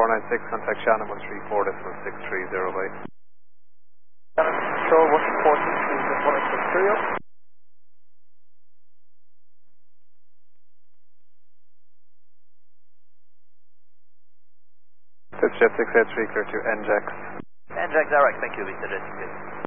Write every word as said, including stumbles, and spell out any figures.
four nine six, contact Shannon one three four decimal six three zero by. Control one four six three one eight six three. Six Jet six eight three, clear to N J A X. N J A X direct, thank you, Lisa Jet six eight.